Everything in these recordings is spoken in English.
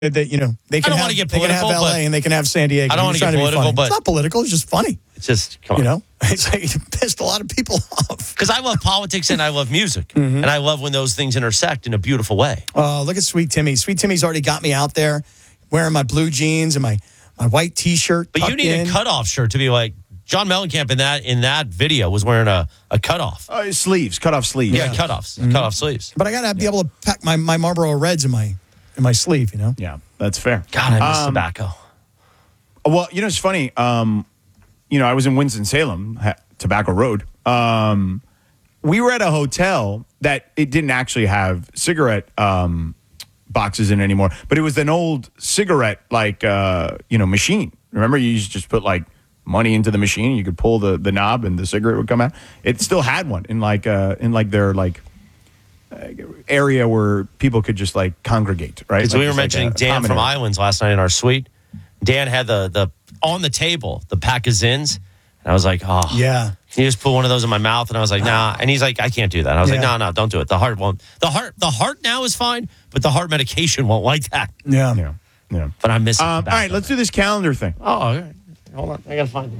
That they can want to get they can have political, LA and they can have San Diego. I don't want to get You're trying political, be but it's not political. It's just funny. It's just come on. It's like it pissed a lot of people off. Because I love politics and I love music, and I love when those things intersect in a beautiful way. Oh, look at Sweet Timmy. Sweet Timmy's already got me out there wearing my blue jeans and my white T-shirt. But you need a cutoff shirt to be like John Mellencamp in that video was wearing a cutoff. Sleeves, cutoff sleeves. Yeah, cutoffs, cutoff sleeves. But I got to be able to pack my Marlboro Reds in my sleeve. Yeah, that's fair. God, I miss tobacco. Well, it's funny. I was in Winston-Salem, Tobacco Road. We were at a hotel that it didn't actually have cigarette boxes in anymore, but it was an old cigarette machine. Remember, you used to just put money into the machine, you could pull the knob, and the cigarette would come out. It still had one in their area where people could just congregate, right? Because we were mentioning Dan from Islands last night in our suite. Dan had the on the table the pack of Zins, and I was like, oh yeah. He just put one of those in my mouth, and I was like, nah. And he's like, I can't do that. I was like, no, don't do it. The heart won't. The heart now is fine, but the heart medication won't like that. Yeah. But I'm missing. All right, let's do this calendar thing. Oh, okay. Hold on, I gotta find it.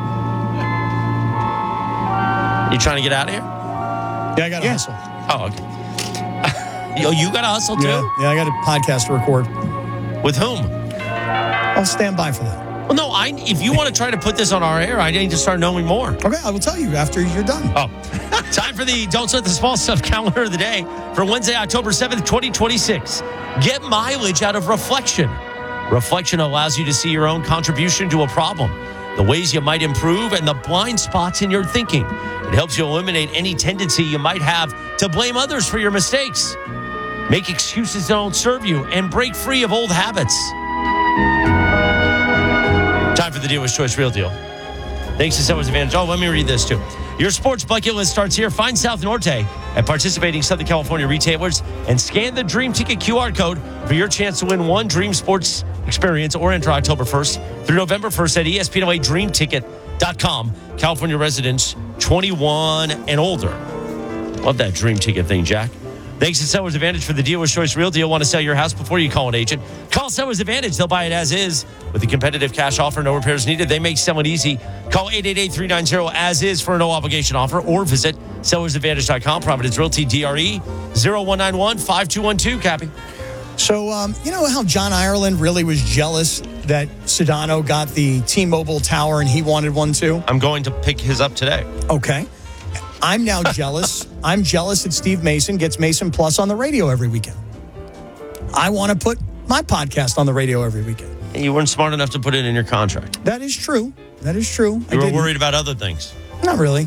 You trying to get out of here? Yeah, I got to hustle. Oh, okay. You got to hustle too? Yeah, I got a podcast to record. With whom? I'll stand by for that. Well, no, if you want to try to put this on our air, I need to start knowing more. Okay, I will tell you after you're done. Oh, time for the Don't Sweat the Small Stuff calendar of the day for Wednesday, October 7th, 2026. Get mileage out of reflection. Reflection allows you to see your own contribution to a problem, the ways you might improve, and the blind spots in your thinking. It helps you eliminate any tendency you might have to blame others for your mistakes. Make excuses that don't serve you and break free of old habits. Time for the Dealer's Choice Real Deal. Thanks to Sellers Advantage. Oh, let me read this too. Your sports bucket list starts here. Find South Norte at participating Southern California retailers and scan the Dream Ticket QR code for your chance to win one Dream Sports experience or enter October 1st through November 1st at ESPNOADreamTicket.com. California residents 21 and older. Love that Dream Ticket thing, Jack. Thanks to Sellers Advantage for the Dealer's Choice Real Deal. Want to sell your house before you call an agent? Call Sellers Advantage. They'll buy it as is with a competitive cash offer. No repairs needed. They make selling easy. Call 888-390-AS-IS for a no-obligation offer or visit sellersadvantage.com. Providence Realty, DRE 0191-5212. Cappy. So, you know how John Ireland really was jealous that Sedano got the T-Mobile tower and he wanted one too? I'm going to pick his up today. Okay. I'm now jealous. I'm jealous that Steve Mason gets Mason Plus on the radio every weekend. I want to put my podcast on the radio every weekend. And you weren't smart enough to put it in your contract. That is true. That is true. You were worried about other things. Not really.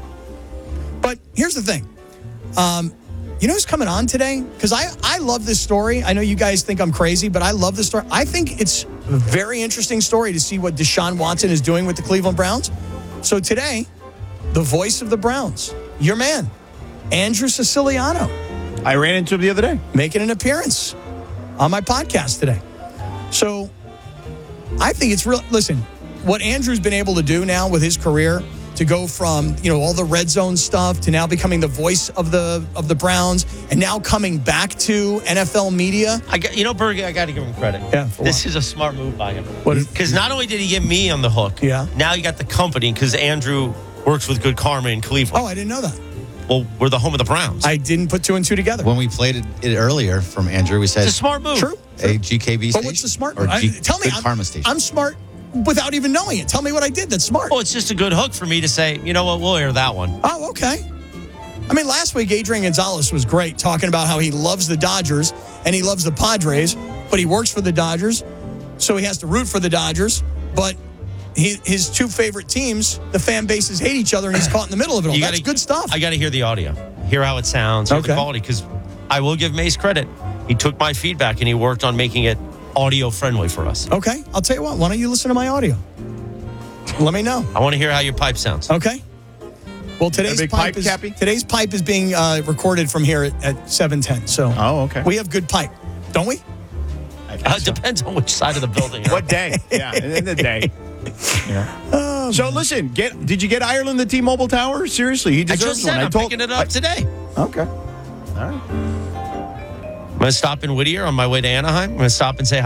But here's the thing. You know who's coming on today? Because I love this story. I know you guys think I'm crazy, but I love this story. I think it's a very interesting story to see what Deshaun Watson is doing with the Cleveland Browns. So today, the voice of the Browns, your man, Andrew Siciliano. I ran into him the other day. Making an appearance on my podcast today. So I think it's real. Listen, what Andrew's been able to do now with his career, to go from, all the red zone stuff to now becoming the voice of the Browns and now coming back to NFL media. Berge, I got to give him credit. Yeah, this is a smart move by him. Because not only did he get me on the hook, now you got the company because Andrew works with Good Karma in Cleveland. Oh, I didn't know that. Well, we're the home of the Browns. I didn't put two and two together. When we played it earlier from Andrew, we said it's a smart move. True. A GKB station. But what's the smart or move? Tell me, Good Karma station. I'm smart without even knowing it. Tell me what I did that's smart. Well, it's just a good hook for me to say, you know what, we'll air that one. Oh, okay. I mean, last week, Adrian Gonzalez was great talking about how he loves the Dodgers and he loves the Padres, but he works for the Dodgers, so he has to root for the Dodgers. But his two favorite teams, the fan bases hate each other, and he's caught in the middle of it all. That's good stuff. I got to hear the audio, hear how it sounds, hear the quality, because I will give Mace credit. He took my feedback and he worked on making it audio friendly for us. Okay. I'll tell you what. Why don't you listen to my audio? Let me know. I want to hear how your pipe sounds. Okay. Well, today's pipe is being recorded from here at 710. So okay. We have good pipe, don't we? It depends on which side of the building. What day? Yeah, in the day. Yeah. So listen, did you get Ireland the T-Mobile tower? Seriously, he deserves one. I'm picking it up today. Okay. All right. I'm going to stop in Whittier on my way to Anaheim. I'm going to stop and say hi.